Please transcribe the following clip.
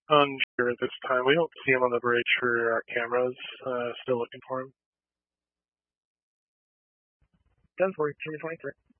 Unsure at this time. We don't see him on the bridge for our cameras. Still looking for him. 10-4, 23.